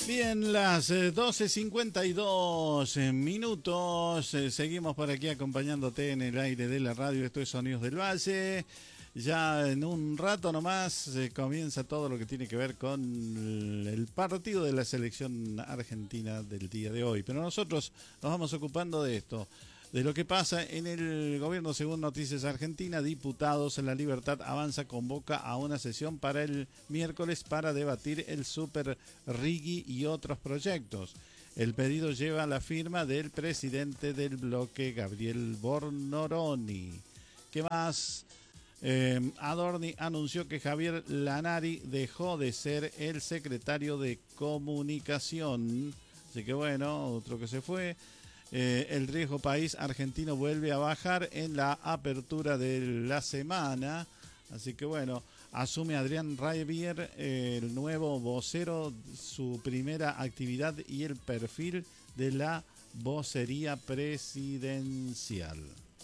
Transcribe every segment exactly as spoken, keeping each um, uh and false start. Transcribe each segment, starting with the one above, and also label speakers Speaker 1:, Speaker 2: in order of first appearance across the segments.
Speaker 1: Bien, las eh, doce cincuenta y dos eh, minutos. Eh, seguimos por aquí acompañándote en el aire de la radio. Esto es Sonidos del Valle. Ya en un rato nomás eh, comienza todo lo que tiene que ver con el partido de la selección argentina del día de hoy. Pero nosotros nos vamos ocupando de esto, de lo que pasa en el gobierno. Según Noticias Argentina, Diputados en La Libertad Avanza convoca a una sesión para el miércoles para debatir el Super Rigui y otros proyectos. El pedido lleva la firma del presidente del bloque, Gabriel Bornoroni. ¿Qué más? Eh, Adorni anunció que Javier Lanari dejó de ser el secretario de Comunicación. Así que bueno, otro que se fue. Eh, el riesgo país argentino vuelve a bajar en la apertura de la semana. Así que bueno, asume Adrián Raivier, eh, el nuevo vocero, su primera actividad y el perfil de la vocería presidencial.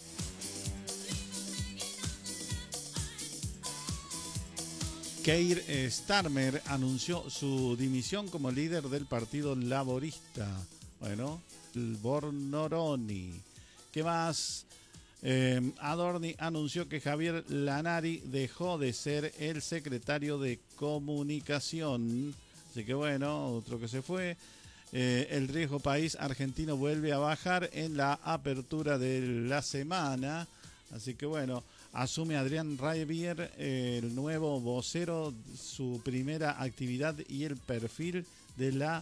Speaker 1: Keir Starmer anunció su dimisión como líder del Partido Laborista. Bueno, el Bornoroni. ¿Qué más? Eh, Adorni anunció que Javier Lanari dejó de ser el secretario de Comunicación. Así que bueno, otro que se fue. Eh, el riesgo país argentino vuelve a bajar en la apertura de la semana. Así que bueno, asume Adrián Raivier, eh, el nuevo vocero, su primera actividad y el perfil de la